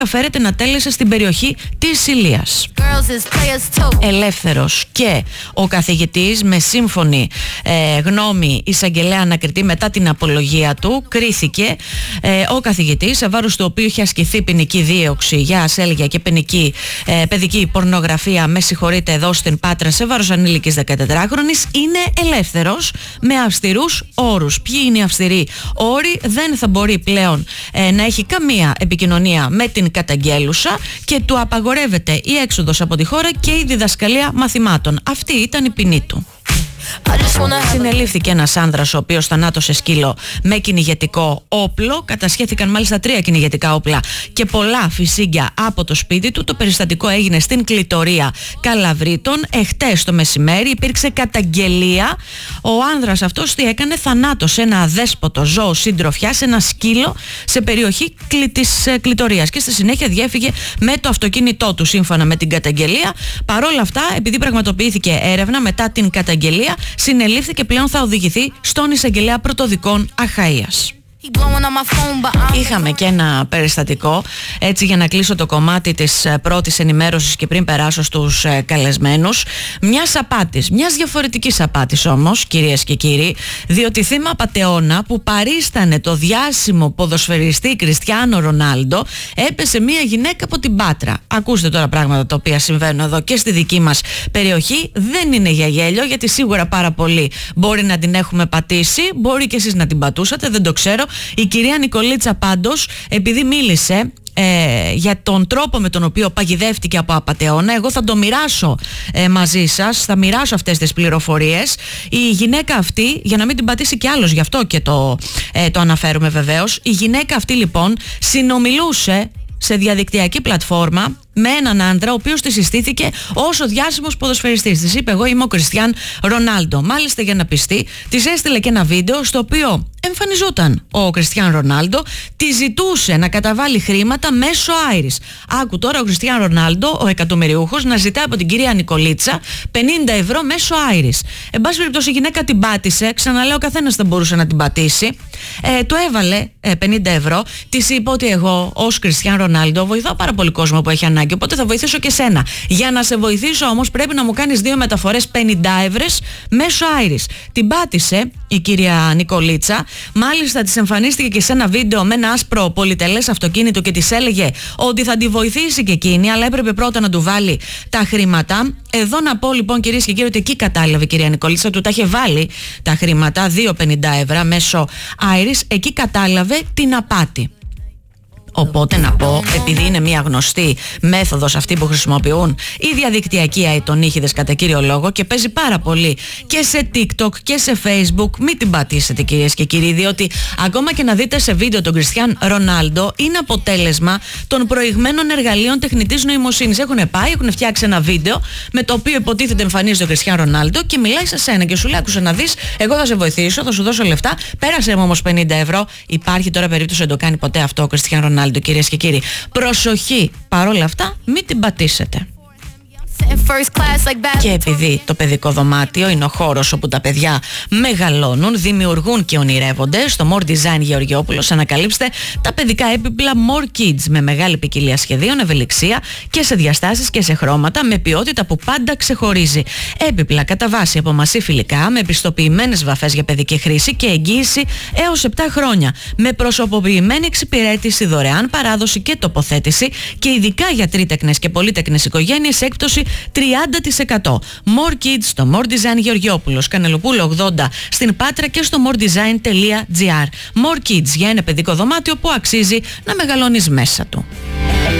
φέρεται να τέλεσε στην περιοχή της Ηλίας. Ελεύθερος και ο καθηγητής, με σύμφωνη γνώμη εισαγγελέα ανακριτή μετά την απολογία του, κρίθηκε ο καθηγητής, σε βάρος του οποίου είχε ασκηθεί ποινική δίωξη για ασέλγεια και παιδική πορνογραφία, με συγχωρείτε, εδώ στην Πάτρα, σε βάρος ανήλικης 14χρονης, είναι ελεύθερος με αυστηρούς όρους. Ποιοι είναι οι αυστηροί όροι? Δεν θα μπορεί πλέον να έχει καμία επικοινωνία με την καταγγέλουσα και του απαγορεύεται η έξοδος από τη χώρα και η διδασκαλία μαθημάτων. Αυτή ήταν η ποινή του. Συνελήφθηκε ένας άνδρας ο οποίος θανάτωσε σκύλο με κυνηγετικό όπλο. Κατασχέθηκαν μάλιστα 3 κυνηγετικά όπλα και πολλά φυσίγγια από το σπίτι του. Το περιστατικό έγινε στην κλητορία Καλαβρίτων. Εχτες το μεσημέρι υπήρξε καταγγελία. Ο άνδρας αυτός τι έκανε? Θανάτωσε ένα αδέσποτο ζώο συντροφιάς, ένα σκύλο, σε περιοχή της κλητορίας και στη συνέχεια διέφυγε με το αυτοκίνητό του, σύμφωνα με την καταγγελία. Παρόλα αυτά, επειδή πραγματοποιήθηκε έρευνα μετά την καταγγελία, συνελήφθη και πλέον θα οδηγηθεί στον εισαγγελέα πρωτοδικών Αχαΐας. Είχαμε και ένα περιστατικό, έτσι για να κλείσω το κομμάτι της πρώτης ενημέρωσης και πριν περάσω στους καλεσμένους, μιας απάτης, μιας διαφορετικής απάτης όμως, κυρίες και κύριοι, διότι θύμα απατεώνα που παρίστανε το διάσημο ποδοσφαιριστή Κριστιάνο Ρονάλντο, έπεσε μια γυναίκα από την Πάτρα. Ακούστε τώρα πράγματα τα οποία συμβαίνουν εδώ και στη δική μας περιοχή. Δεν είναι για γέλιο, γιατί σίγουρα πάρα πολύ μπορεί να την έχουμε πατήσει, μπορεί και εσείς να την πατούσατε, δεν το ξέρω. Η κυρία Νικολίτσα πάντως, επειδή μίλησε για τον τρόπο με τον οποίο παγιδεύτηκε από απατεώνα, εγώ θα το μοιράσω μαζί σας, θα μοιράσω αυτές τις πληροφορίες. Η γυναίκα αυτή, για να μην την πατήσει κι άλλος, γι' αυτό και το αναφέρουμε βεβαίως, η γυναίκα αυτή λοιπόν συνομιλούσε σε διαδικτυακή πλατφόρμα με έναν άντρα ο οποίος της συστήθηκε ως ο διάσημος ποδοσφαιριστής. Της είπε: εγώ είμαι ο Κριστιάν Ρονάλντο. Μάλιστα, για να πιστεί, της έστειλε και ένα βίντεο στο οποίο εμφανιζόταν ο Κριστιάν Ρονάλντο, τη ζητούσε να καταβάλει χρήματα μέσω Άιρις. Άκου τώρα ο Κριστιάν Ρονάλντο, ο εκατομμυριούχος, να ζητά από την κυρία Νικολίτσα 50 ευρώ μέσω Άιρις. Εν πάση περιπτώσει, η γυναίκα την πάτησε. Ξαναλέω, ο καθένας δεν μπορούσε να την πατήσει. Του έβαλε 50 ευρώ. Της είπε ότι εγώ, ως Κριστιάν Ρονάλντο, βοηθάω πάρα πολύ κόσμο που έχει ανάγκη. Οπότε θα βοηθήσω και σένα. Για να σε βοηθήσω όμως, πρέπει να μου κάνεις 2 μεταφορές 50 ευρώ μέσω Άιρις. Την πάτησε η κυρία Νικολίτσα. Μάλιστα, της εμφανίστηκε και σε ένα βίντεο με ένα άσπρο πολυτελές αυτοκίνητο και της έλεγε ότι θα τη βοηθήσει και εκείνη, αλλά έπρεπε πρώτα να του βάλει τα χρήματα. Εδώ να πω λοιπόν, κυρίες και κύριοι, ότι εκεί κατάλαβε η κυρία Νικολίτσα, του τα είχε βάλει τα χρήματα, 2,50 ευρώ μέσω Άιρις. Εκεί κατάλαβε την απάτη. Οπότε να πω, επειδή είναι μια γνωστή μέθοδος αυτή που χρησιμοποιούν οι διαδικτυακοί αετονύχηδες κατά κύριο λόγο και παίζει πάρα πολύ και σε TikTok και σε Facebook, μην την πατήσετε κυρίες και κύριοι, διότι ακόμα και να δείτε σε βίντεο τον Κριστιάν Ρονάλντο είναι αποτέλεσμα των προηγμένων εργαλείων τεχνητής νοημοσύνης. Έχουν φτιάξει ένα βίντεο με το οποίο υποτίθεται εμφανίζεται ο Κριστιάν Ρονάλντο και μιλάει σε σένα και σου λέει: άκουσε να δεις, εγώ θα σε βοηθήσω, θα σου δώσω λεφτά, πέρασε μου όμως 50 ευρώ. Υπάρχει τώρα περίπτωση να το κάνει ποτέ αυτό ο Κριστιάν Ρονάλντο, κυρίες και κύριοι? Προσοχή, παρόλα αυτά μην την πατήσετε. Και επειδή το παιδικό δωμάτιο είναι ο χώρος όπου τα παιδιά μεγαλώνουν, δημιουργούν και ονειρεύονται, στο More Design Γεωργιόπουλος ανακαλύψτε τα παιδικά έπιπλα More Kids με μεγάλη ποικιλία σχεδίων, ευελιξία και σε διαστάσεις και σε χρώματα, με ποιότητα που πάντα ξεχωρίζει. Έπιπλα κατά βάση από μασί φιλικά, με πιστοποιημένες βαφές για παιδική χρήση και εγγύηση έως 7 χρόνια, με προσωποποιημένη εξυπηρέτηση, δωρεάν παράδοση και τοποθέτηση και ειδικά για τρίτεκνες και πολύτεκνες οικογένειες έκπτωση 30%. More Kids στο More Design Γεωργιόπουλος, Κανελοπούλου 80 στην Πάτρα και στο moredesign.gr. More Kids, για ένα παιδικό δωμάτιο που αξίζει να μεγαλώνεις μέσα του.